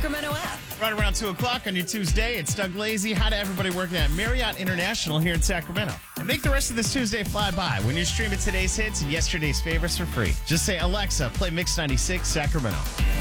Sacramento app. Right around 2 o'clock on your Tuesday, it's Doug Lazy. Hi to everybody working at Marriott International here in Sacramento. And make the rest of this Tuesday fly by when you're streaming today's hits and yesterday's favorites for free. Just say, Alexa, play Mix 96 Sacramento.